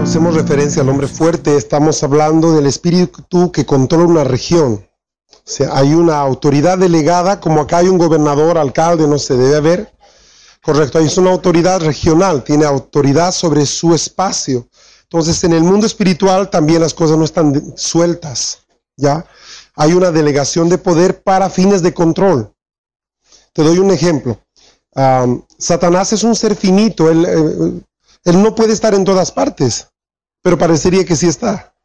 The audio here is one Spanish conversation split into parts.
hacemos referencia al hombre fuerte, estamos hablando del espíritu que controla una región. O sea, hay una autoridad delegada, como acá hay un gobernador, alcalde, no se debe haber. Correcto, es una autoridad regional, tiene autoridad sobre su espacio. Entonces, en el mundo espiritual también las cosas no están sueltas, ¿ya? Hay una delegación de poder para fines de control. Te doy un ejemplo. Satanás es un ser finito, él no puede estar en todas partes, pero parecería que sí está.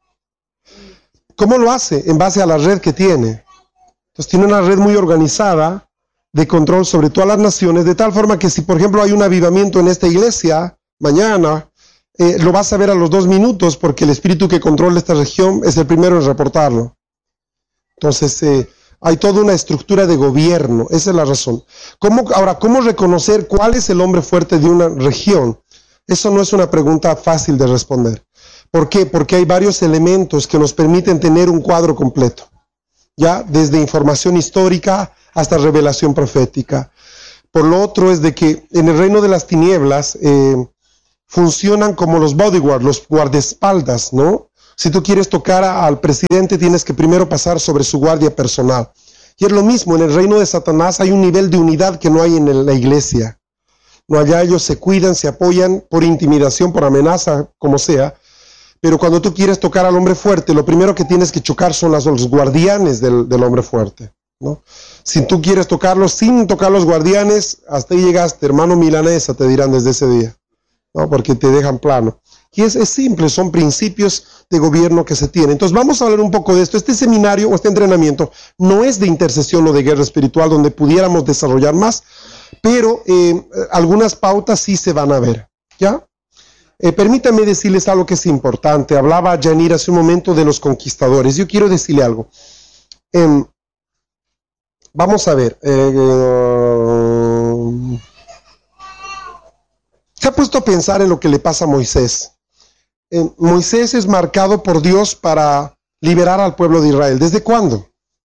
¿Cómo lo hace? En base a la red que tiene. Entonces tiene una red muy organizada de control sobre todas las naciones, de tal forma que si por ejemplo hay un avivamiento en esta iglesia, mañana, lo vas a ver a los 2 minutos, porque el espíritu que controla esta región es el primero en reportarlo. Entonces, hay toda una estructura de gobierno, esa es la razón. Ahora, ¿cómo reconocer cuál es el hombre fuerte de una región? Eso no es una pregunta fácil de responder. ¿Por qué? Porque hay varios elementos que nos permiten tener un cuadro completo, ya desde información histórica hasta revelación profética. Por lo otro es de que en el reino de las tinieblas funcionan como los bodyguards, los guardaespaldas, ¿no? Si tú quieres tocar al presidente, tienes que primero pasar sobre su guardia personal. Y es lo mismo, en el reino de Satanás hay un nivel de unidad que no hay en la iglesia. No, allá ellos se cuidan, se apoyan por intimidación, por amenaza, como sea. Pero cuando tú quieres tocar al hombre fuerte, lo primero que tienes que chocar son los guardianes del hombre fuerte, ¿no? Si tú quieres tocarlos sin tocar los guardianes, hasta ahí llegaste, hermano milanesa, te dirán desde ese día, ¿no? Porque te dejan plano. Y es simple, son principios de gobierno que se tienen. Entonces vamos a hablar un poco de esto. Este seminario o este entrenamiento no es de intercesión o de guerra espiritual donde pudiéramos desarrollar más, pero algunas pautas sí se van a ver, ¿ya? Permítanme decirles algo que es importante. Hablaba Janir hace un momento de los conquistadores. Yo quiero decirle algo. Vamos a ver. ¿Se ha puesto a pensar en lo que le pasa a Moisés? Moisés es marcado por Dios para liberar al pueblo de Israel. ¿Desde cuándo?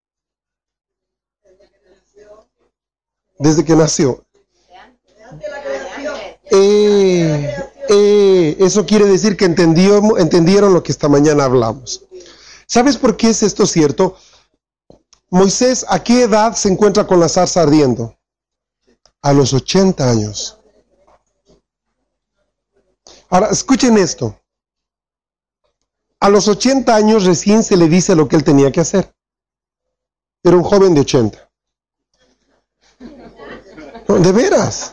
Desde que nació. Eso quiere decir que entendieron lo que esta mañana hablamos. ¿Sabes por qué es esto cierto? Moisés, ¿a qué edad se encuentra con la zarza ardiendo? A los 80 años. Ahora, escuchen esto. A los 80 años recién se le dice lo que él tenía que hacer. Era un joven de 80. No, de veras.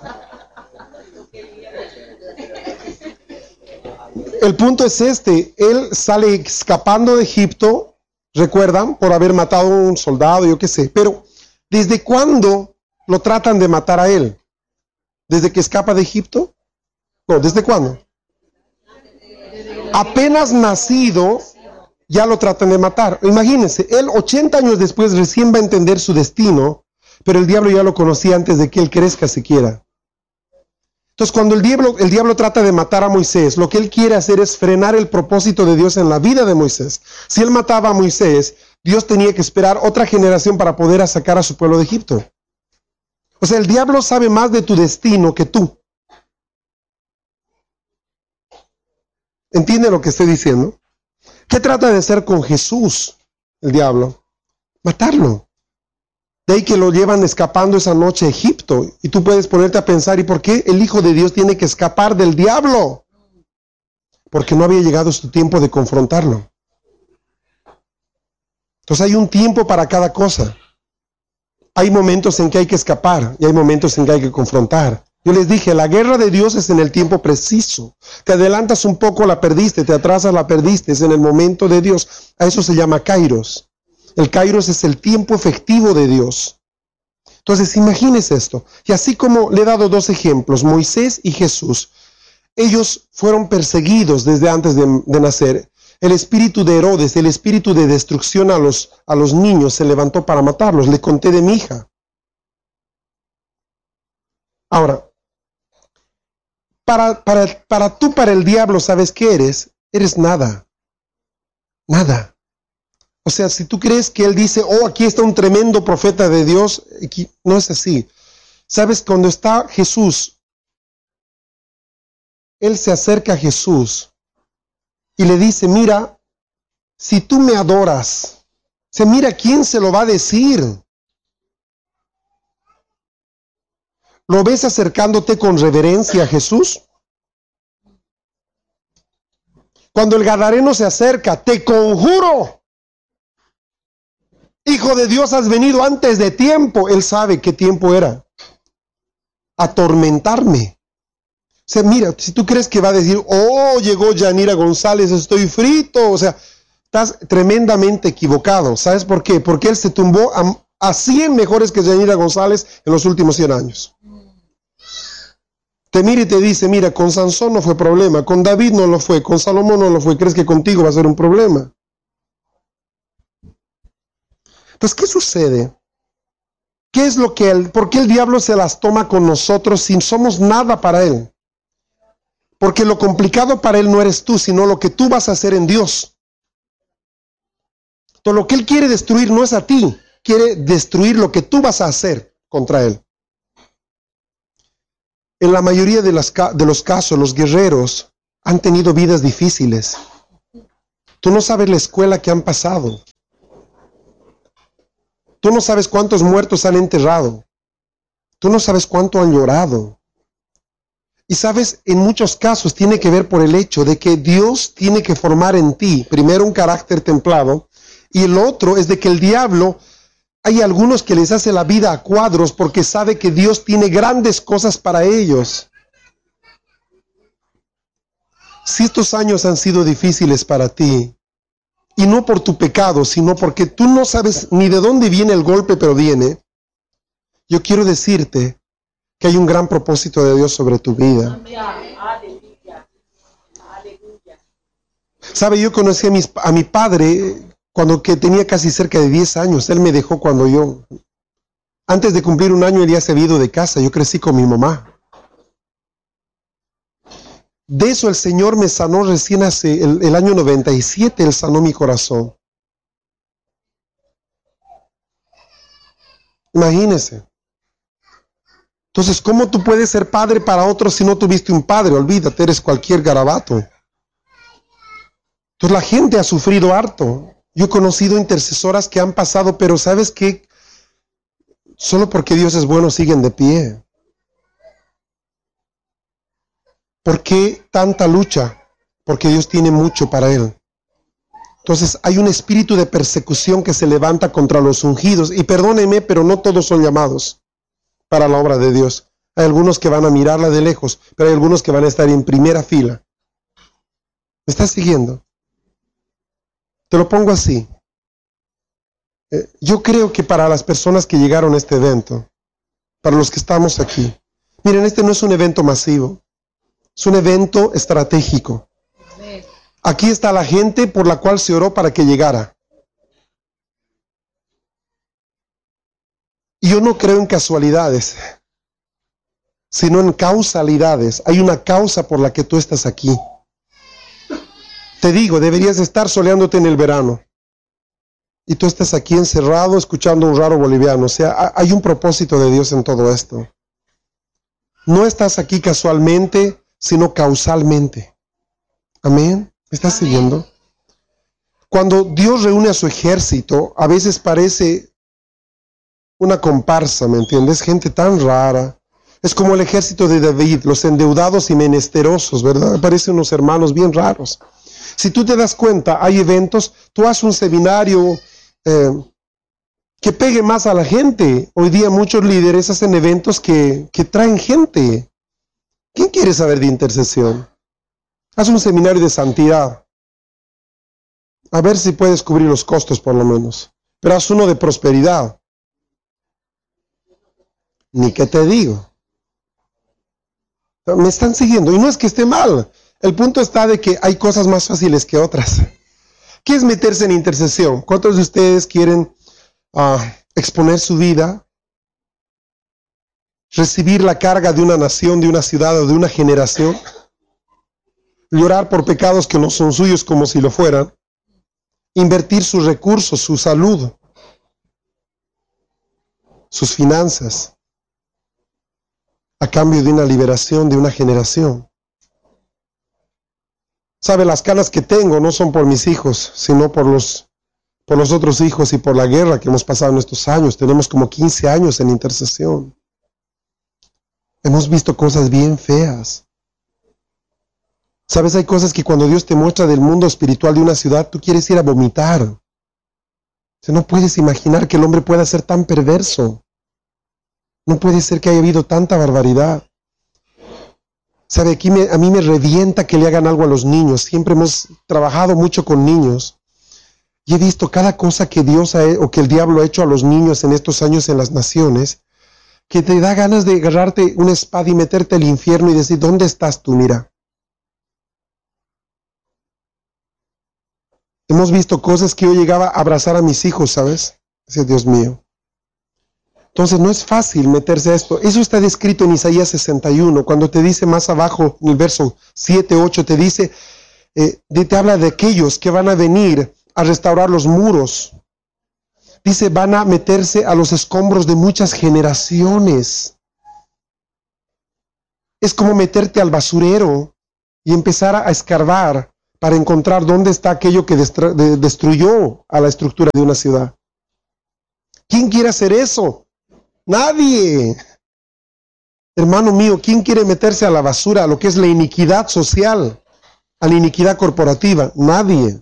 El punto es este. Él sale escapando de Egipto, recuerdan, por haber matado a un soldado, yo qué sé. Pero, ¿desde cuándo lo tratan de matar a él? ¿Desde que escapa de Egipto? No, ¿desde cuándo? Apenas nacido, ya lo tratan de matar. Imagínense, él 80 años después recién va a entender su destino, pero el diablo ya lo conocía antes de que él crezca siquiera. Entonces, cuando el diablo trata de matar a Moisés, lo que él quiere hacer es frenar el propósito de Dios en la vida de Moisés. Si él mataba a Moisés, Dios tenía que esperar otra generación para poder sacar a su pueblo de Egipto. O sea, el diablo sabe más de tu destino que tú. ¿Entiende lo que estoy diciendo? ¿Qué trata de hacer con Jesús, el diablo? Matarlo. De ahí que lo llevan escapando esa noche a Egipto. Y tú puedes ponerte a pensar, ¿y por qué el Hijo de Dios tiene que escapar del diablo? Porque no había llegado su tiempo de confrontarlo. Entonces hay un tiempo para cada cosa. Hay momentos en que hay que escapar y hay momentos en que hay que confrontar. Yo les dije, la guerra de Dios es en el tiempo preciso. Te adelantas un poco, la perdiste, te atrasas, la perdiste. Es en el momento de Dios. A eso se llama Kairos. El Kairos es el tiempo efectivo de Dios. Entonces, imagínese esto. Y así como le he dado 2 ejemplos, Moisés y Jesús, ellos fueron perseguidos desde antes de nacer. El espíritu de Herodes, el espíritu de destrucción a los niños se levantó para matarlos. Le conté de mi hija. Ahora, para el diablo, ¿sabes qué eres? Eres nada. Nada. O sea, si tú crees que él dice, oh, aquí está un tremendo profeta de Dios, aquí, no es así. ¿Sabes? Cuando está Jesús, él se acerca a Jesús y le dice, mira, si tú me adoras, mira, ¿quién se lo va a decir? ¿Lo ves acercándote con reverencia a Jesús? Cuando el gadareno se acerca, te conjuro, Hijo de Dios, has venido antes de tiempo. Él sabe qué tiempo era. Atormentarme. Mira, si tú crees que va a decir, oh, llegó Yanira González, estoy frito. Estás tremendamente equivocado. ¿Sabes por qué? Porque él se tumbó a 100 mejores que Yanira González en los últimos 100 años. Te mira y te dice, mira, con Sansón no fue problema, con David no lo fue, con Salomón no lo fue. ¿Crees que contigo va a ser un problema? Entonces, ¿qué sucede? ¿Qué es lo que por qué el diablo se las toma con nosotros si somos nada para él? Porque lo complicado para él no eres tú, sino lo que tú vas a hacer en Dios. Todo lo que él quiere destruir no es a ti, quiere destruir lo que tú vas a hacer contra él. En la mayoría de los casos, los guerreros han tenido vidas difíciles. Tú no sabes la escuela que han pasado. Tú no sabes cuántos muertos han enterrado. Tú no sabes cuánto han llorado. Y sabes, en muchos casos tiene que ver por el hecho de que Dios tiene que formar en ti, primero un carácter templado, y el otro es de que el diablo, hay algunos que les hace la vida a cuadros porque sabe que Dios tiene grandes cosas para ellos. Si estos años han sido difíciles para ti, y no por tu pecado, sino porque tú no sabes ni de dónde viene el golpe, pero viene, yo quiero decirte que hay un gran propósito de Dios sobre tu vida. Sabe, yo conocí a mi padre cuando que tenía casi cerca de 10 años. Él me dejó antes de cumplir un año, él ya se había ido de casa. Yo crecí con mi mamá. De eso el Señor me sanó recién hace el año 97, Él sanó mi corazón. Imagínese. Entonces, ¿cómo tú puedes ser padre para otros si no tuviste un padre? Olvídate, eres cualquier garabato. Entonces la gente ha sufrido harto. Yo he conocido intercesoras que han pasado, pero ¿sabes qué? Solo porque Dios es bueno siguen de pie. ¿Por qué tanta lucha? Porque Dios tiene mucho para él. Entonces hay un espíritu de persecución que se levanta contra los ungidos. Y perdónenme, pero no todos son llamados para la obra de Dios. Hay algunos que van a mirarla de lejos, pero hay algunos que van a estar en primera fila. ¿Me estás siguiendo? Te lo pongo así. Yo creo que para las personas que llegaron a este evento, para los que estamos aquí, miren, este no es un evento masivo, es un evento estratégico. Aquí está la gente por la cual se oró para que llegara. Y yo no creo en casualidades, sino en causalidades. Hay una causa por la que tú estás aquí. Te digo, deberías estar soleándote en el verano. Y tú estás aquí encerrado escuchando un raro boliviano. O sea, hay un propósito de Dios en todo esto. No estás aquí casualmente, sino causalmente. Amén. ¿Me estás siguiendo? Cuando Dios reúne a su ejército, a veces parece una comparsa, ¿me entiendes? Gente tan rara. Es como el ejército de David, los endeudados y menesterosos, ¿verdad? Parecen unos hermanos bien raros. Si tú te das cuenta, hay eventos, tú haces un seminario que pegue más a la gente. Hoy día muchos líderes hacen eventos que traen gente. ¿Quién quiere saber de intercesión? Haz un seminario de santidad. A ver si puedes cubrir los costos por lo menos. Pero haz uno de prosperidad. Ni qué te digo. Me están siguiendo. Y no es que esté mal. El punto está de que hay cosas más fáciles que otras. ¿Qué es meterse en intercesión? ¿Cuántos de ustedes quieren exponer su vida? Recibir la carga de una nación, de una ciudad o de una generación. Llorar por pecados que no son suyos como si lo fueran. Invertir sus recursos, su salud, sus finanzas, a cambio de una liberación de una generación. Sabe, las canas que tengo no son por mis hijos, sino por los otros hijos y por la guerra que hemos pasado en estos años. Tenemos como 15 años en intercesión. Hemos visto cosas bien feas. Sabes, hay cosas que cuando Dios te muestra del mundo espiritual de una ciudad, tú quieres ir a vomitar. O sea, no puedes imaginar que el hombre pueda ser tan perverso. No puede ser que haya habido tanta barbaridad. Sabe, aquí a mí me revienta que le hagan algo a los niños. Siempre hemos trabajado mucho con niños. Y he visto cada cosa que Dios o que el diablo ha hecho a los niños en estos años en las naciones, que te da ganas de agarrarte una espada y meterte al infierno y decir, ¿dónde estás tú? Mira. Hemos visto cosas que yo llegaba a abrazar a mis hijos, ¿sabes? Decía, Dios mío. Entonces no es fácil meterse a esto. Eso está descrito en Isaías 61, cuando te dice más abajo, en el verso 7, 8, te dice, te habla de aquellos que van a venir a restaurar los muros. Dice, van a meterse a los escombros de muchas generaciones. Es como meterte al basurero y empezar a escarbar para encontrar dónde está aquello que destruyó a la estructura de una ciudad. ¿Quién quiere hacer eso? Nadie. Hermano mío, ¿quién quiere meterse a la basura, a lo que es la iniquidad social, a la iniquidad corporativa? Nadie.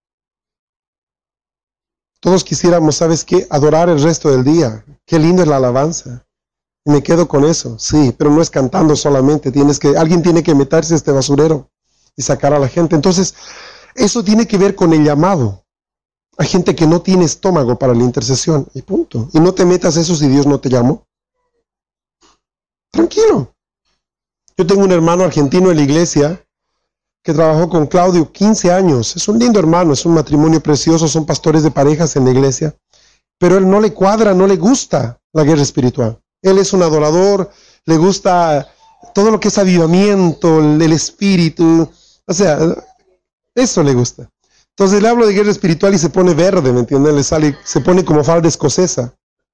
Todos quisiéramos, ¿sabes qué? Adorar el resto del día. Qué lindo es la alabanza. Y me quedo con eso, sí, pero no es cantando solamente. Alguien tiene que meterse a este basurero y sacar a la gente. Entonces, eso tiene que ver con el llamado. Hay gente que no tiene estómago para la intercesión, y punto. Y no te metas eso si Dios no te llamó. Tranquilo. Yo tengo un hermano argentino en la iglesia que trabajó con Claudio 15 años. Es un lindo hermano, es un matrimonio precioso, son pastores de parejas en la iglesia. Pero él no le cuadra, no le gusta la guerra espiritual. Él es un adorador, le gusta todo lo que es avivamiento, el espíritu. O sea, eso le gusta. Entonces le hablo de guerra espiritual y se pone verde, ¿me entiendes? Se pone como falda escocesa.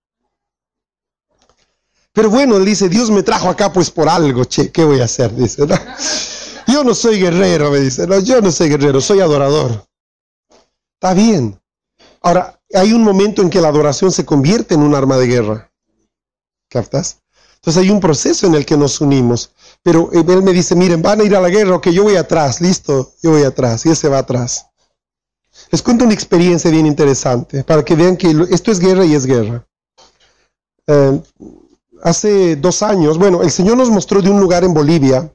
Pero bueno, él dice, Dios me trajo acá pues por algo, che, ¿qué voy a hacer? Dice, ¿no? Yo no soy guerrero, me dice, no, yo no soy guerrero, soy adorador. Está bien. Ahora, hay un momento en que la adoración se convierte en un arma de guerra. ¿Captas? Entonces hay un proceso en el que nos unimos. Pero él me dice, miren, van a ir a la guerra, ok, yo voy atrás, listo, yo voy atrás, y él se va atrás. Les cuento una experiencia bien interesante, para que vean que esto es guerra y es guerra. Hace 2 años, bueno, el Señor nos mostró de un lugar en Bolivia.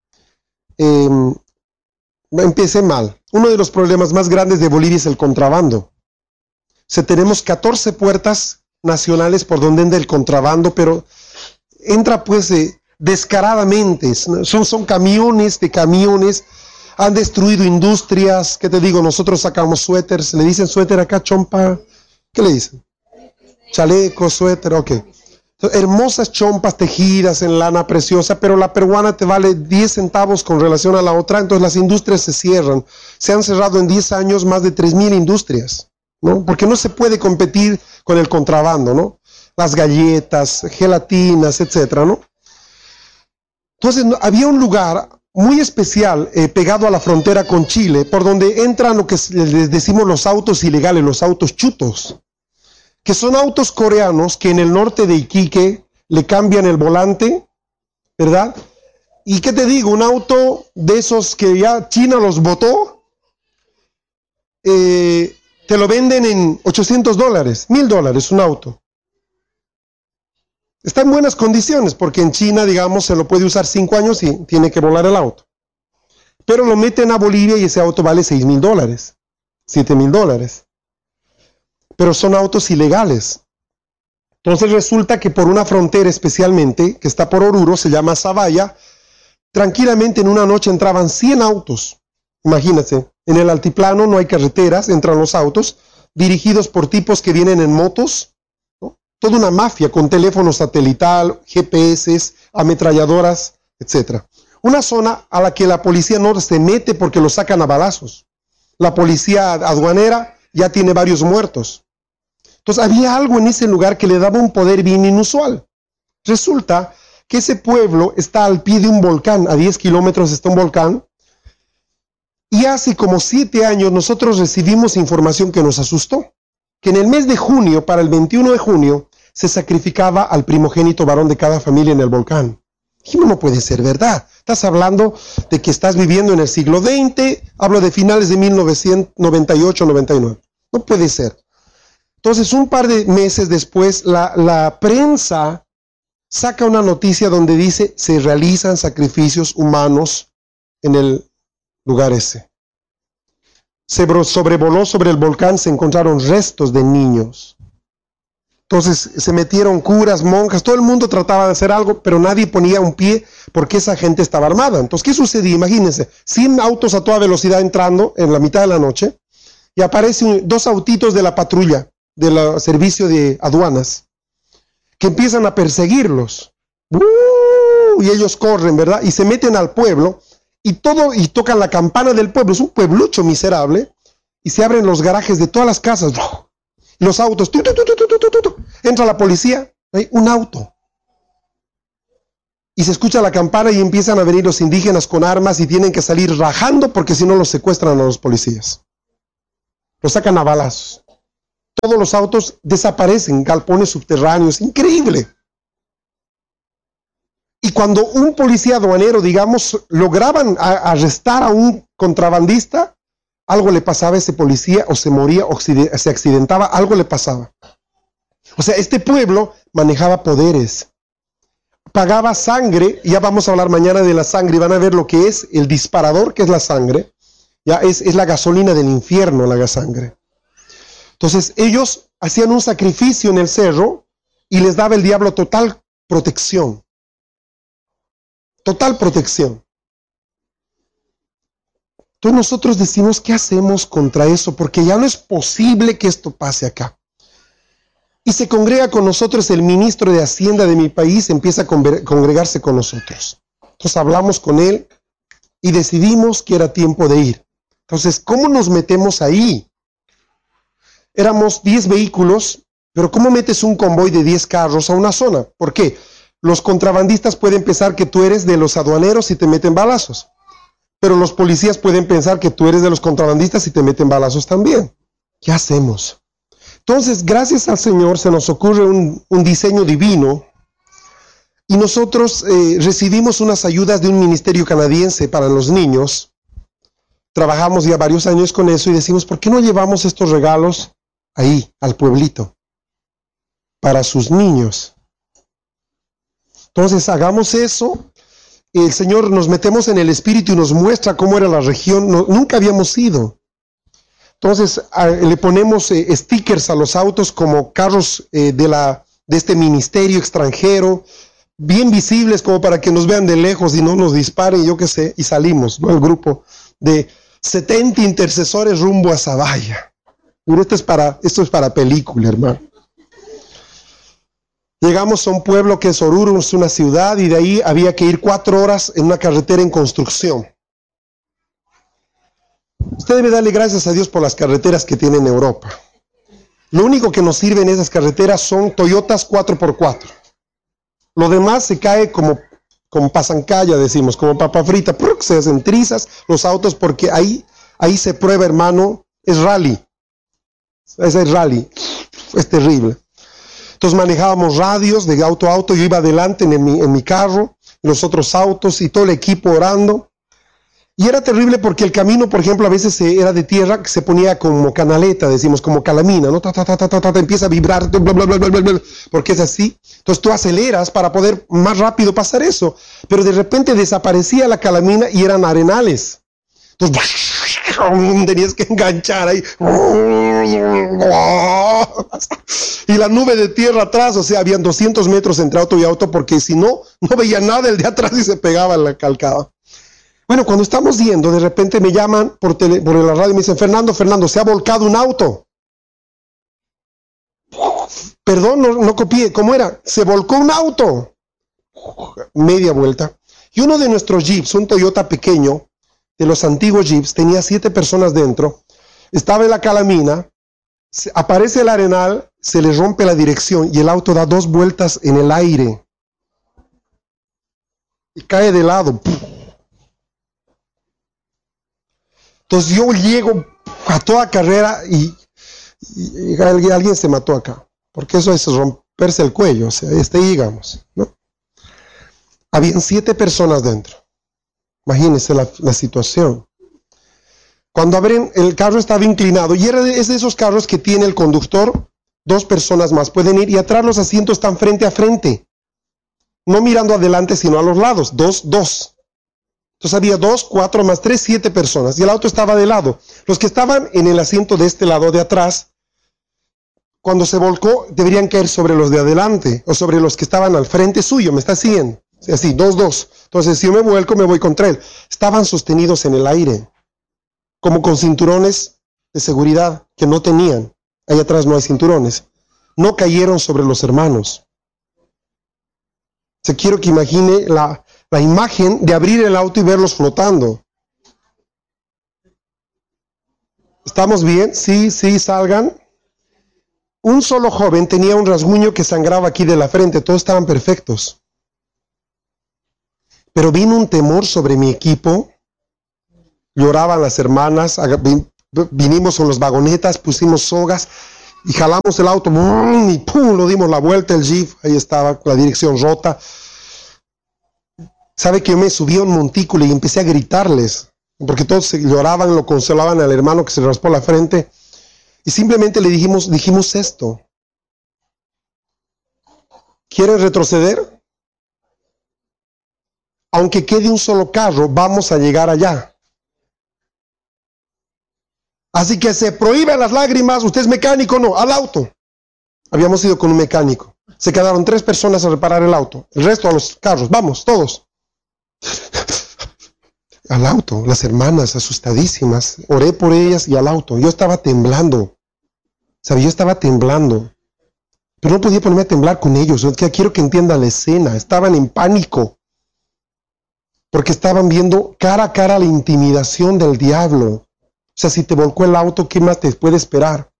Empecé mal. Uno de los problemas más grandes de Bolivia es el contrabando. O sea, tenemos 14 puertas nacionales por donde entra el contrabando, pero entra pues descaradamente. Son camiones de camiones. Han destruido industrias. ¿Qué te digo? Nosotros sacamos suéteres. ¿Le dicen suéter acá, chompa? ¿Qué le dicen? Chaleco, suéter, ok. Hermosas chompas tejidas en lana preciosa, pero la peruana te vale 10 centavos con relación a la otra. Entonces las industrias se cierran. Se han cerrado en 10 años más de 3,000 industrias, ¿no? Porque no se puede competir con el contrabando, ¿no? Las galletas, gelatinas, etcétera, ¿no? Entonces había un lugar muy especial pegado a la frontera con Chile, por donde entran lo que les decimos los autos ilegales, los autos chutos, que son autos coreanos que en el norte de Iquique le cambian el volante, ¿verdad? Y qué te digo, un auto de esos que ya China los botó, te lo venden en $800, $1,000 un auto. Está en buenas condiciones, porque en China, digamos, se lo puede usar 5 años y tiene que volar el auto. Pero lo meten a Bolivia y ese auto vale $6,000, $7,000. Pero son autos ilegales. Entonces resulta que por una frontera especialmente, que está por Oruro, se llama Zavalla, tranquilamente en una noche entraban 100 autos. Imagínense, en el altiplano no hay carreteras, entran los autos, dirigidos por tipos que vienen en motos, ¿no? Toda una mafia con teléfono satelital, GPS, ametralladoras, etc. Una zona a la que la policía no se mete porque lo sacan a balazos. La policía aduanera ya tiene varios muertos. Entonces había algo en ese lugar que le daba un poder bien inusual. Resulta que ese pueblo está al pie de un volcán, a 10 kilómetros está un volcán, Y hace como 7 años nosotros recibimos información que nos asustó, que en el mes de junio, para el 21 de junio, se sacrificaba al primogénito varón de cada familia en el volcán. Dijimos, no puede ser verdad. Estás hablando de que estás viviendo en el siglo XX, hablo de finales de 1998-99. No puede ser. Entonces, un par de meses después, la prensa saca una noticia donde dice, se realizan sacrificios humanos en el lugar ese. Se sobrevoló sobre el volcán, se encontraron restos de niños. Entonces se metieron curas, monjas, todo el mundo trataba de hacer algo, pero nadie ponía un pie porque esa gente estaba armada. Entonces, ¿qué sucedía? Imagínense, 100 autos a toda velocidad entrando en la mitad de la noche y aparecen 2 autitos de la patrulla, del servicio de aduanas, que empiezan a perseguirlos. Y ellos corren, ¿verdad? Y se meten al pueblo y tocan la campana del pueblo. Es un pueblucho miserable y se abren los garajes de todas las casas. Los autos, entra la policía, hay un auto. Y se escucha la campana y empiezan a venir los indígenas con armas y tienen que salir rajando porque si no los secuestran a los policías. Los sacan a balazos. Todos los autos desaparecen, galpones subterráneos, increíble. Y cuando un policía aduanero, digamos, lograban arrestar a un contrabandista, algo le pasaba a ese policía, o se moría, o se accidentaba, algo le pasaba. O sea, este pueblo manejaba poderes, pagaba sangre, ya vamos a hablar mañana de la sangre, y van a ver lo que es el disparador, que es la sangre, ya es la gasolina del infierno, la sangre. Entonces, ellos hacían un sacrificio en el cerro, y les daba el diablo total protección. Total protección. Entonces nosotros decimos, ¿qué hacemos contra eso? Porque ya no es posible que esto pase acá. Y se congrega con nosotros el ministro de Hacienda de mi país, empieza a congregarse con nosotros. Entonces hablamos con él y decidimos que era tiempo de ir. Entonces, ¿cómo nos metemos ahí? Éramos 10 vehículos, pero ¿cómo metes un convoy de 10 carros a una zona? ¿Por qué? Los contrabandistas pueden pensar que tú eres de los aduaneros y te meten balazos. Pero los policías pueden pensar que tú eres de los contrabandistas y te meten balazos también. ¿Qué hacemos? Entonces, gracias al Señor, se nos ocurre un diseño divino y nosotros recibimos unas ayudas de un ministerio canadiense para los niños. Trabajamos ya varios años con eso y decimos, ¿por qué no llevamos estos regalos ahí, al pueblito, para sus niños? Entonces, hagamos eso. El Señor, nos metemos en el espíritu y nos muestra cómo era la región. Nunca habíamos ido. Entonces le ponemos stickers a los autos como carros de este ministerio extranjero, bien visibles como para que nos vean de lejos y no nos disparen, yo qué sé, y salimos, ¿no? El grupo de 70 intercesores rumbo a Zabaya. Pero esto es para película, hermano. Llegamos a un pueblo que es Oruro, es una ciudad, y de ahí había que ir 4 horas en una carretera en construcción. Usted debe darle gracias a Dios por las carreteras que tiene en Europa. Lo único que nos sirven esas carreteras son Toyotas 4x4. Lo demás se cae como pasancaya, decimos, como papa frita. Se hacen trizas los autos porque ahí se prueba, hermano, es rally. Ese es rally. Es terrible. Entonces manejábamos radios de auto a auto, yo iba adelante en mi carro, los otros autos y todo el equipo orando. Y era terrible porque el camino, por ejemplo, a veces era de tierra que se ponía como canaleta, decimos, como calamina, ¿no? Empieza a vibrar, bla, bla, bla, bla, bla, porque es así. Entonces tú aceleras para poder más rápido pasar eso, pero de repente desaparecía la calamina y eran arenales. Entonces tenías que enganchar ahí. Y la nube de tierra atrás, o sea, habían 200 metros entre auto y auto, porque si no, no veía nada el de atrás y se pegaba en la calcada. Bueno, cuando estamos yendo, de repente me llaman por la radio y me dicen, Fernando, se ha volcado un auto. Perdón, no copié, ¿cómo era? Se volcó un auto. Media vuelta. Y uno de nuestros jeeps, un Toyota pequeño, de los antiguos jeeps, tenía 7 personas dentro, estaba en la calamina, aparece el arenal, se le rompe la dirección y el auto da 2 vueltas en el aire y cae de lado. Entonces yo llego a toda carrera y alguien se mató acá, porque eso es romperse el cuello, o sea, digamos, ¿no? Habían 7 personas dentro. Imagínense la situación. Cuando abren, el carro estaba inclinado y es de esos carros que tiene el conductor, 2 personas más pueden ir, y atrás los asientos están frente a frente, no mirando adelante sino a los lados, 2. Entonces había 2, 4 más 3, 7 personas, y el auto estaba de lado. Los que estaban en el asiento de este lado de atrás, cuando se volcó, deberían caer sobre los de adelante, o sobre los que estaban al frente suyo. ¿Me está siguiendo? Así, 2. Entonces, si yo me vuelco, me voy contra él. Estaban sostenidos en el aire, como con cinturones de seguridad que no tenían. Ahí atrás no hay cinturones. No cayeron sobre los hermanos. Se quiero que imagine la imagen de abrir el auto y verlos flotando. ¿Estamos bien? Sí, salgan. Un solo joven tenía un rasguño que sangraba aquí de la frente, todos estaban perfectos. Pero vino un temor sobre mi equipo, lloraban las hermanas, vinimos con las vagonetas, pusimos sogas y jalamos el auto, y ¡pum!, lo dimos la vuelta, el Jeep, ahí estaba, la dirección rota. ¿Sabe que yo me subí a un montículo y empecé a gritarles? Porque todos lloraban, lo consolaban al hermano que se raspó la frente. Y simplemente le dijimos esto. ¿Quieres retroceder? Aunque quede un solo carro, vamos a llegar allá. Así que se prohíben las lágrimas. ¿Usted es mecánico? No, al auto. Habíamos ido con un mecánico. Se quedaron 3 personas a reparar el auto. El resto a los carros. Vamos, todos. Al auto, las hermanas asustadísimas. Oré por ellas y al auto. Yo estaba temblando. ¿Sabe? Yo estaba temblando. Pero no podía ponerme a temblar con ellos. Quiero que entiendan la escena. Estaban en pánico. Porque estaban viendo cara a cara la intimidación del diablo. O sea, si te volcó el auto, ¿qué más te puede esperar?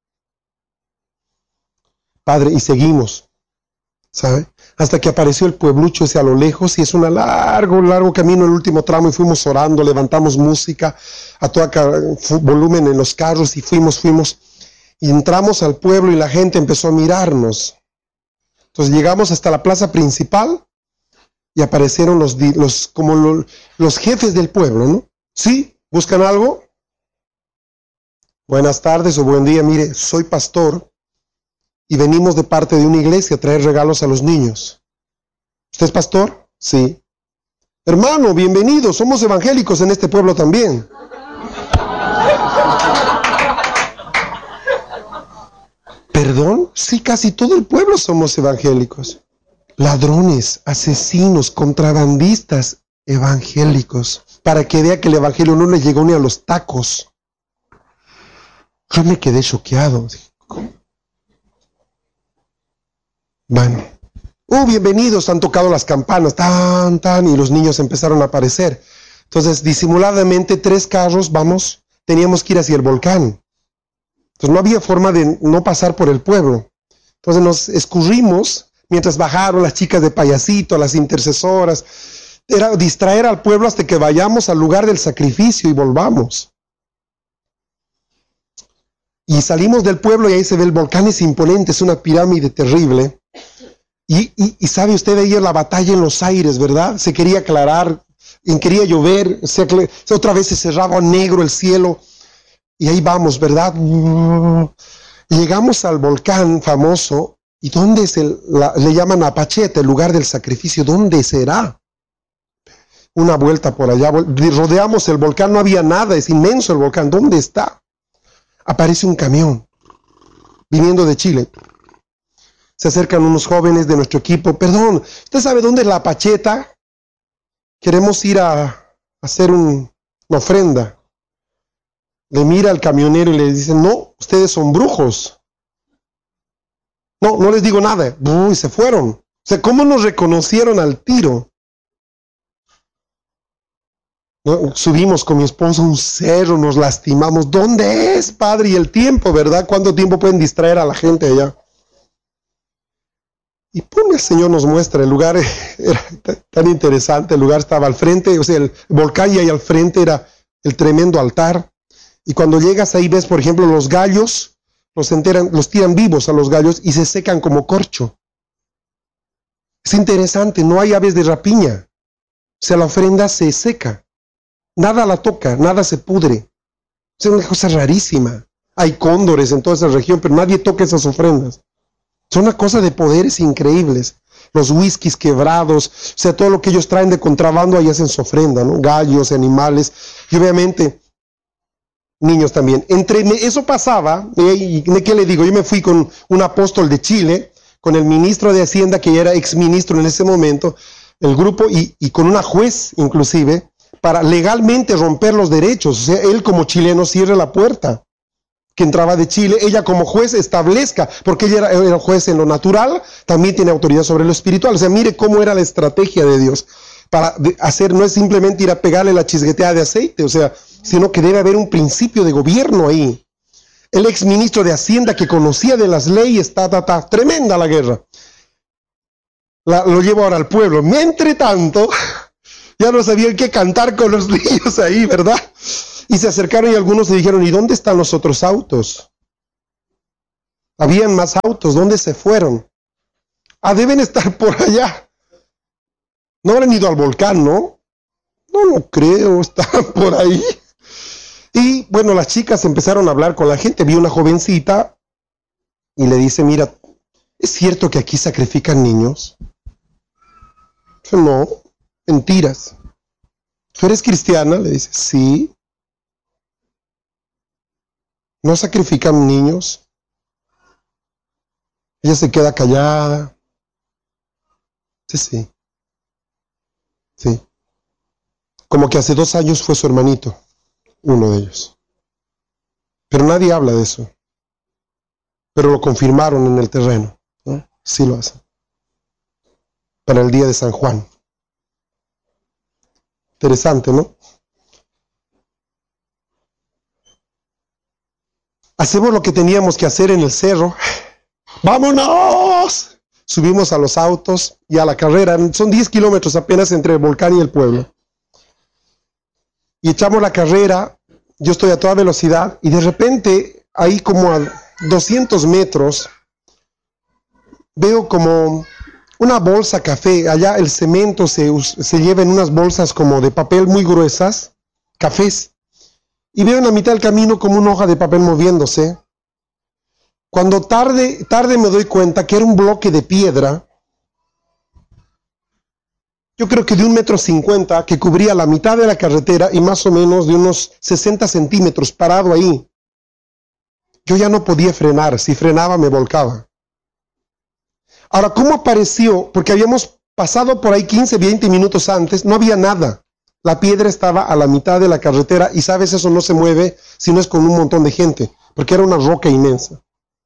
Padre, y seguimos, ¿sabe? Hasta que apareció el pueblucho ese a lo lejos, y es un largo camino, el último tramo, y fuimos orando, levantamos música a todo volumen en los carros, y fuimos, y entramos al pueblo y la gente empezó a mirarnos. Entonces llegamos hasta la plaza principal, y aparecieron los jefes del pueblo, ¿no? ¿Sí? ¿Buscan algo? Buenas tardes o buen día. Mire, soy pastor y venimos de parte de una iglesia a traer regalos a los niños. ¿Usted es pastor? Sí. Hermano, bienvenido. Somos evangélicos en este pueblo también. ¿Perdón? Sí, casi todo el pueblo somos evangélicos. Ladrones, asesinos, contrabandistas, evangélicos. Para que vea que el evangelio no le llegó ni a los tacos. Yo me quedé choqueado. Bueno. Bienvenidos, han tocado las campanas, y los niños empezaron a aparecer. Entonces, disimuladamente, 3 carros, teníamos que ir hacia el volcán. Entonces, no había forma de no pasar por el pueblo. Entonces, nos escurrimos, mientras bajaron las chicas de payasito, las intercesoras. Era distraer al pueblo hasta que vayamos al lugar del sacrificio y volvamos. Y salimos del pueblo y ahí se ve el volcán, es imponente, es una pirámide terrible. Y sabe usted, ahí la batalla en los aires, ¿verdad? Se quería aclarar, quería llover, otra vez se cerraba negro el cielo. Y ahí vamos, ¿verdad? Llegamos al volcán famoso. ¿Y dónde es le llaman Apacheta, el lugar del sacrificio? ¿Dónde será? Una vuelta por allá, rodeamos el volcán, no había nada, es inmenso el volcán. ¿Dónde está? Aparece un camión viniendo de Chile. Se acercan unos jóvenes de nuestro equipo. Perdón, ¿usted sabe dónde es la Apacheta? Queremos ir a hacer una ofrenda. Le mira al camionero y le dice, no, ustedes son brujos. No les digo nada. Uy, se fueron. O sea, ¿cómo nos reconocieron al tiro? ¿No? Subimos con mi esposa a un cerro, nos lastimamos. ¿Dónde es, padre? Y el tiempo, ¿verdad? ¿Cuánto tiempo pueden distraer a la gente allá? Y pum, el Señor nos muestra. El lugar era tan interesante. El lugar estaba al frente, o sea, el volcán, y ahí al frente era el tremendo altar. Y cuando llegas ahí ves, por ejemplo, los gallos, los tiran vivos a los gallos y se secan como corcho. Es interesante, no hay aves de rapiña. O sea, la ofrenda se seca. Nada la toca, nada se pudre. Es una cosa rarísima. Hay cóndores en toda esa región, pero nadie toca esas ofrendas. Son una cosa de poderes increíbles. Los whiskies quebrados, o sea, todo lo que ellos traen de contrabando ahí hacen su ofrenda, ¿no? Gallos, animales, y obviamente niños también. Eso pasaba, y ¿qué le digo? Yo me fui con un apóstol de Chile, con el ministro de Hacienda, que era exministro en ese momento, el grupo, y con una juez inclusive, para legalmente romper los derechos. O sea, él como chileno cierre la puerta que entraba de Chile, ella como juez establezca, porque ella era juez en lo natural, también tiene autoridad sobre lo espiritual. O sea, mire cómo era la estrategia de Dios para hacer, no es simplemente ir a pegarle la chisgueteada de aceite, o sea, sino que debe haber un principio de gobierno ahí. El ex ministro de Hacienda que conocía de las leyes, tremenda la guerra. Lo llevo ahora al pueblo. Entre tanto, ya no sabían qué cantar con los niños ahí, ¿verdad? Y se acercaron y algunos le dijeron, ¿y dónde están los otros autos? Habían más autos, ¿dónde se fueron? Ah, deben estar por allá. No habrán ido al volcán, ¿no? No creo, están por ahí. Y bueno, las chicas empezaron a hablar con la gente. Vi una jovencita y le dice, mira, ¿es cierto que aquí sacrifican niños? Yo, no, mentiras. ¿Tú eres cristiana? Le dice, sí. ¿No sacrifican niños? Ella se queda callada. Sí. Como que hace 2 años fue su hermanito, uno de ellos. Pero nadie habla de eso. Pero lo confirmaron en el terreno, ¿no? Sí lo hacen. Para el día de San Juan. Interesante, ¿no? Hacemos lo que teníamos que hacer en el cerro. ¡Vámonos! Subimos a los autos y a la carrera. Son 10 kilómetros apenas entre el volcán y el pueblo. Y echamos la carrera. Yo estoy a toda velocidad y de repente, ahí como a 200 metros, veo como una bolsa café. Allá el cemento se lleva en unas bolsas como de papel muy gruesas, cafés. Y veo en la mitad del camino como una hoja de papel moviéndose. Cuando tarde me doy cuenta que era un bloque de piedra, yo creo que de 1,50 m, que cubría la mitad de la carretera y más o menos de unos 60 centímetros parado ahí. Yo ya no podía frenar, si frenaba me volcaba. Ahora, ¿cómo apareció? Porque habíamos pasado por ahí 15, 20 minutos antes, no había nada. La piedra estaba a la mitad de la carretera y sabes, eso no se mueve si no es con un montón de gente, porque era una roca inmensa.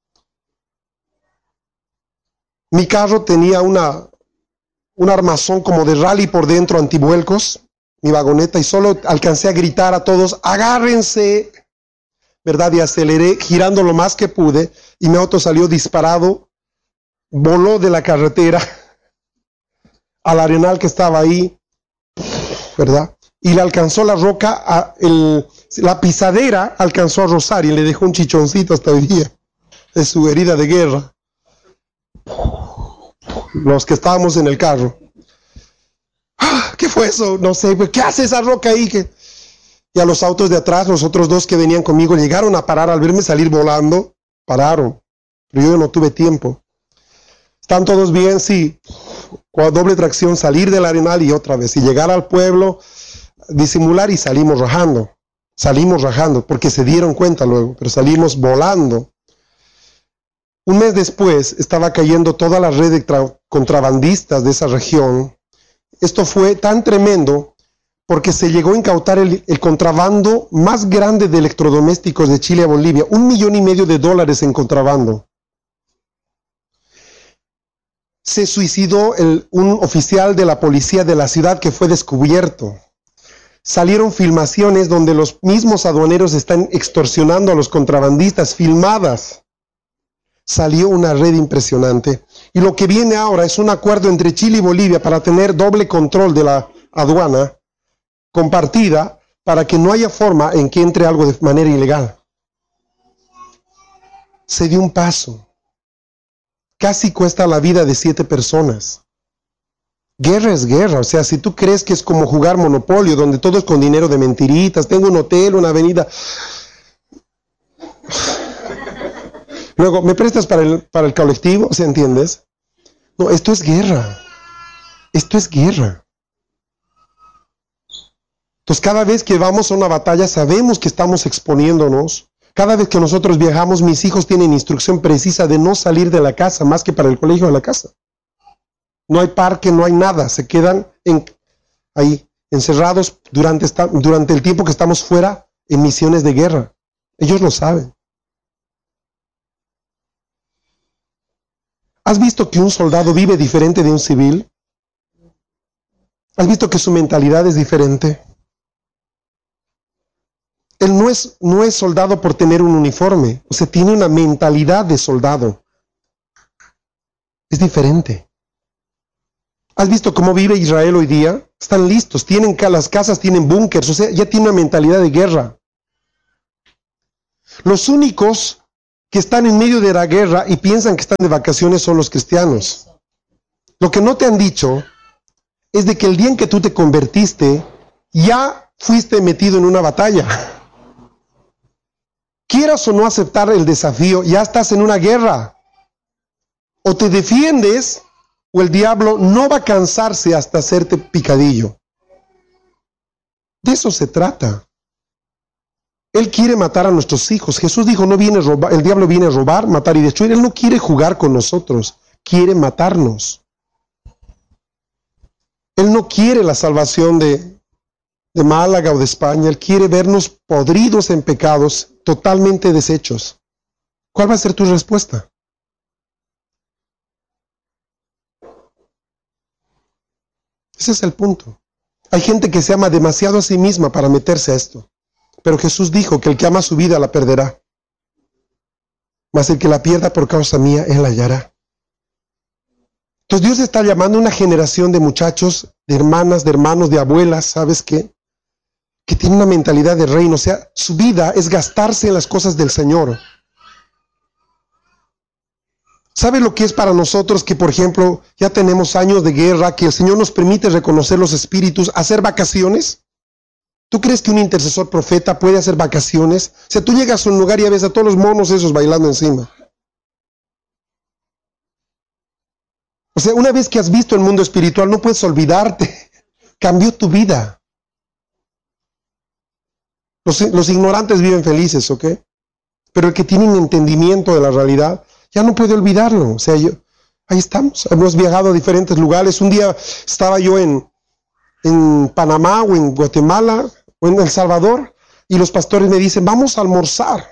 Mi carro tenía un armazón como de rally por dentro, antivuelcos, mi vagoneta, y solo alcancé a gritar a todos, agárrense, ¿verdad? Y aceleré, girando lo más que pude, y mi auto salió disparado, voló de la carretera al arenal que estaba ahí, ¿verdad? Y le alcanzó la roca, la pisadera alcanzó a rozar y le dejó un chichoncito hasta hoy día, de su herida de guerra. Los que estábamos en el carro. ¿Qué fue eso? No sé, ¿qué hace esa roca ahí? Y a los autos de atrás, los otros 2 que venían conmigo, llegaron a parar al verme salir volando, pararon, pero yo no tuve tiempo. ¿Están todos bien? Sí. Con doble tracción, salir del arenal y otra vez, y llegar al pueblo, disimular y salimos rajando, porque se dieron cuenta luego, pero salimos volando. Un mes después estaba cayendo toda la red de contrabandistas de esa región. Esto fue tan tremendo porque se llegó a incautar el contrabando más grande de electrodomésticos de Chile a Bolivia, $1,5 millones en contrabando. Se suicidó un oficial de la policía de la ciudad que fue descubierto. Salieron filmaciones donde los mismos aduaneros están extorsionando a los contrabandistas, filmadas. Salió una red impresionante. Y lo que viene ahora es un acuerdo entre Chile y Bolivia para tener doble control de la aduana compartida, para que no haya forma en que entre algo de manera ilegal. Se dio un paso. Casi cuesta la vida de 7 personas. Guerra es guerra. O sea, si tú crees que es como jugar Monopolio, donde todo es con dinero de mentiritas, tengo un hotel, una avenida. Luego, ¿me prestas para el colectivo? ¿Se entiendes? No, esto es guerra. Esto es guerra. Entonces, cada vez que vamos a una batalla, sabemos que estamos exponiéndonos. Cada vez que nosotros viajamos, mis hijos tienen instrucción precisa de no salir de la casa, más que para el colegio de la casa. No hay parque, no hay nada. Se quedan ahí, encerrados durante el tiempo que estamos fuera en misiones de guerra. Ellos lo saben. ¿Has visto que un soldado vive diferente de un civil? ¿Has visto que su mentalidad es diferente? Él no es soldado por tener un uniforme, o sea, tiene una mentalidad de soldado. Es diferente. ¿Has visto cómo vive Israel hoy día? Están listos, las casas tienen búnkers, o sea, ya tiene una mentalidad de guerra. Los únicos que están en medio de la guerra y piensan que están de vacaciones son los cristianos. Lo que no te han dicho es de que el día en que tú te convertiste, ya fuiste metido en una batalla. Quieras o no aceptar el desafío, ya estás en una guerra. O te defiendes, o el diablo no va a cansarse hasta hacerte picadillo. De eso se trata. Él quiere matar a nuestros hijos. Jesús dijo, no viene a robar, el diablo viene a robar, matar y destruir. Él no quiere jugar con nosotros, quiere matarnos. Él no quiere la salvación de Málaga o de España. Él quiere vernos podridos en pecados, totalmente deshechos. ¿Cuál va a ser tu respuesta? Ese es el punto. Hay gente que se ama demasiado a sí misma para meterse a esto. Pero Jesús dijo que el que ama su vida la perderá. Mas el que la pierda por causa mía, él la hallará. Entonces Dios está llamando a una generación de muchachos, de hermanas, de hermanos, de abuelas, ¿sabes qué? Que tienen una mentalidad de reino. O sea, su vida es gastarse en las cosas del Señor. ¿Sabe lo que es para nosotros que, por ejemplo, ya tenemos años de guerra, que el Señor nos permite reconocer los espíritus, hacer vacaciones? ¿Tú crees que un intercesor profeta puede hacer vacaciones? O sea, tú llegas a un lugar y ves a todos los monos esos bailando encima. O sea, una vez que has visto el mundo espiritual, no puedes olvidarte. Cambió tu vida. Los ignorantes viven felices, ¿ok? Pero el que tiene un entendimiento de la realidad, ya no puede olvidarlo. O sea, ahí estamos. Hemos viajado a diferentes lugares. Un día estaba yo en Panamá o en Guatemala o en El Salvador y los pastores me dicen, vamos a almorzar.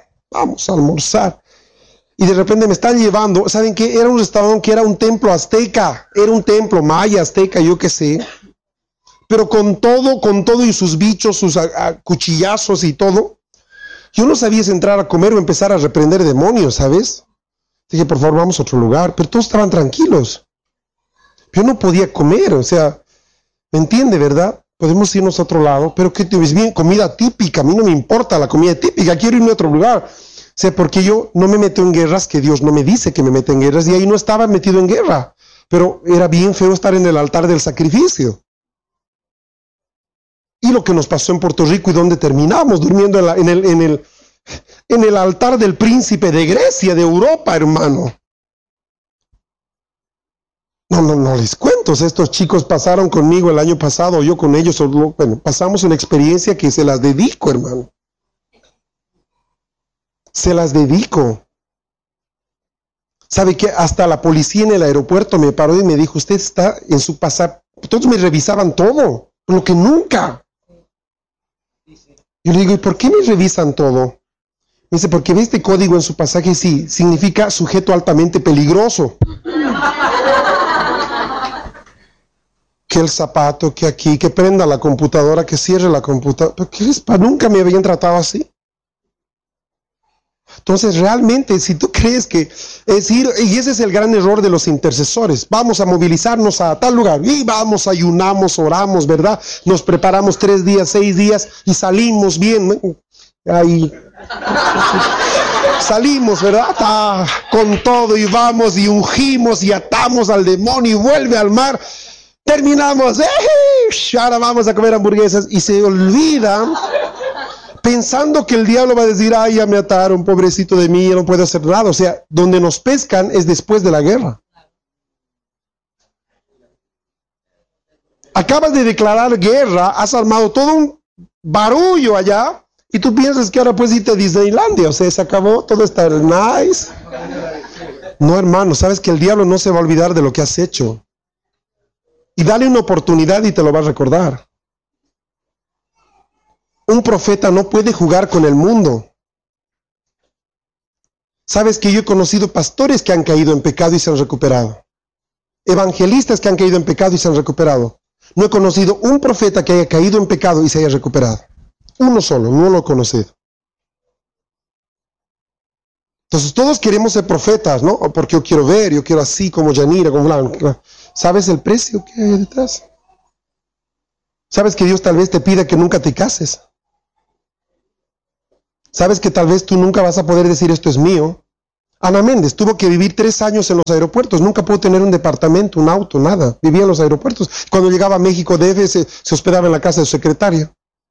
Y de repente me están llevando, ¿saben qué? Era un restaurante que era un templo azteca, era un templo maya, azteca, yo qué sé. Pero con todo y sus bichos, sus cuchillazos y todo. Yo no sabía si entrar a comer o empezar a reprender demonios, ¿sabes? Dije, por favor, vamos a otro lugar. Pero todos estaban tranquilos. Yo no podía comer, o sea, ¿me entiende, verdad? Podemos irnos a otro lado, pero que es bien comida típica. A mí no me importa la comida típica, quiero irme a otro lugar. O sea, porque yo no me meto en guerras que Dios no me dice que me meta en guerras, y ahí no estaba metido en guerra. Pero era bien feo estar en el altar del sacrificio. Y lo que nos pasó en Puerto Rico y donde terminamos durmiendo en el altar del príncipe de Grecia, de Europa, hermano. No les cuento. Estos chicos pasaron conmigo el año pasado, yo con ellos, bueno, pasamos una experiencia que se las dedico, hermano. Se las dedico. ¿Sabe qué? Hasta la policía en el aeropuerto me paró y me dijo, usted está en su pasaporte. Todos me revisaban todo, lo que nunca. Yo le digo, ¿y por qué me revisan todo? Me dice, porque ve este código en su pasaje, sí, significa sujeto altamente peligroso. Que el zapato, que aquí, que prenda la computadora, que cierre la computadora. ¿Pero qué les pasa? Nunca me habían tratado así. Entonces, realmente, si tú crees que es ir, y ese es el gran error de los intercesores, vamos a movilizarnos a tal lugar, y vamos, ayunamos, oramos, ¿verdad? Nos preparamos 3 días, 6 días, y salimos bien, ¿no? Ahí salimos, ¿verdad? Con todo, y vamos, y ungimos, y atamos al demonio, y vuelve al mar. Terminamos, ahora vamos a comer hamburguesas, y se olvida, pensando que el diablo va a decir, ay, ya me ataron, pobrecito de mí, yo no puedo hacer nada. O sea, donde nos pescan es después de la guerra. Acabas de declarar guerra, has armado todo un barullo allá, y tú piensas que ahora puedes irte a Disneylandia. O sea, se acabó, todo está nice. No, hermano, sabes que el diablo no se va a olvidar de lo que has hecho. Y dale una oportunidad y te lo va a recordar. Un profeta no puede jugar con el mundo. Sabes que yo he conocido pastores que han caído en pecado y se han recuperado. Evangelistas que han caído en pecado y se han recuperado. No he conocido un profeta que haya caído en pecado y se haya recuperado. Uno solo, no lo he conocido. Entonces todos queremos ser profetas, ¿no? Porque yo quiero ver, yo quiero así como Yanira, como Blanca. ¿Sabes el precio que hay detrás? ¿Sabes que Dios tal vez te pida que nunca te cases? ¿Sabes que tal vez tú nunca vas a poder decir esto es mío? Ana Méndez tuvo que vivir 3 años en los aeropuertos, nunca pudo tener un departamento, un auto, nada. Vivía en los aeropuertos. Cuando llegaba a México DF se hospedaba en la casa de su secretaria.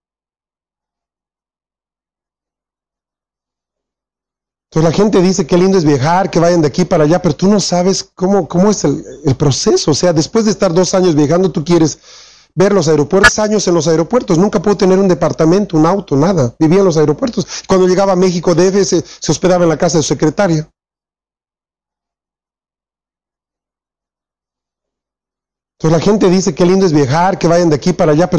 Entonces la gente dice que lindo es viajar, que vayan de aquí para allá, pero tú no sabes cómo es el proceso. O sea, después de estar 2 años viajando, tú quieres ver los aeropuertos, años en los aeropuertos, nunca pudo tener un departamento, un auto, nada. Vivía en los aeropuertos. Cuando llegaba a México DF se hospedaba en la casa de su secretaria. Entonces la gente dice que lindo es viajar, que vayan de aquí para allá, pero